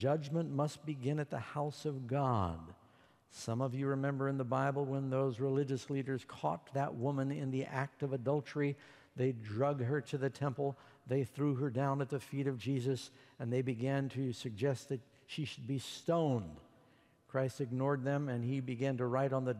Judgment must begin at the house of God. Some of you remember in the Bible when those religious leaders caught that woman in the act of adultery, they drug her to the temple, they threw her down at the feet of Jesus, and they began to suggest that she should be stoned. Christ ignored them, and he began to write on the